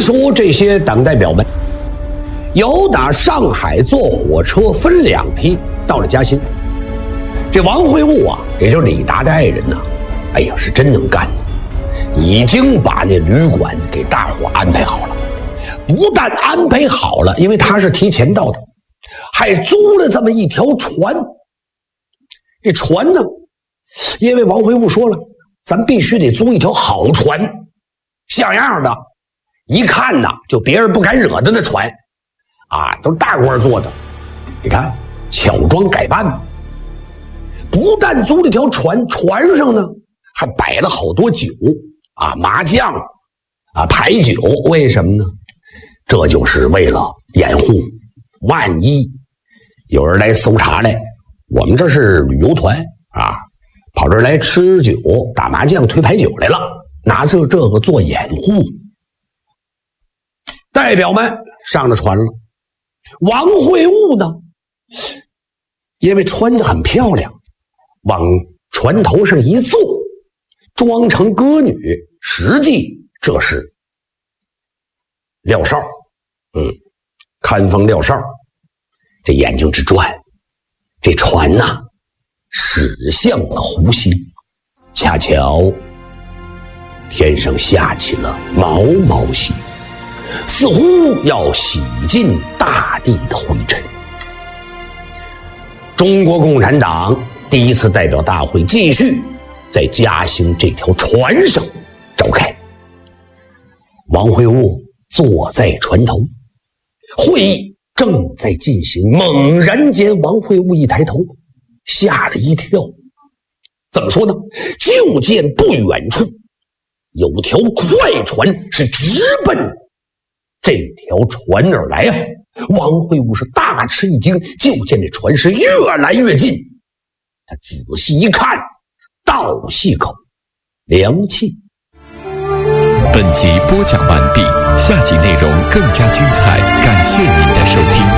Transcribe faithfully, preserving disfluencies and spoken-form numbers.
说这些党代表们由打上海坐火车分两批到了嘉兴。这王会悟啊，也就是李达的爱人呐、啊，哎呀，是真能干，已经把那旅馆给大伙安排好了。不但安排好了，因为他是提前到的，还租了这么一条船。这船呢，因为王会悟说了，咱必须得租一条好船，像样的，一看呐，就别人不敢惹的那船啊，都是大官做的。你看，巧装改扮。不但租了条船，船上呢还摆了好多酒啊，麻将啊，牌酒。为什么呢？这就是为了掩护，万一有人来搜查来，我们这是旅游团啊，跑这儿来吃酒、打麻将、推牌九来了，拿着这个做掩护。代表们上了船了，王会悟呢，因为穿得很漂亮，往船头上一坐，装成歌女，实际这是廖少，嗯，看风廖少，这眼睛直转，这船呐、啊，驶向了湖心，恰巧天上下起了毛毛雪，似乎要洗尽大地的灰尘。中国共产党第一次代表大会继续在嘉兴这条船上召开。王会悟坐在船头，会议正在进行，猛然间王会悟一抬头，吓了一跳。怎么说呢？就见不远处有条快船是直奔这条船而来啊！王会悟是大吃一惊，就见这船是越来越近。他仔细一看，倒吸口凉气。 本集播讲完毕，下集内容更加精彩，感谢您的收听。